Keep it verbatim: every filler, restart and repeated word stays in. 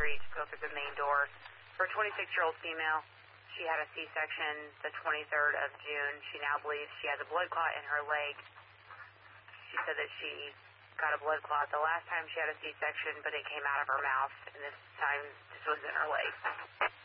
Street to go through the main door. For a twenty-six-year-old female, she had a C-section the twenty-third of June. She now believes she has a blood clot in her leg. She said that she got a blood clot the last time she had a C-section, but it came out of her mouth, and this time this was in her leg.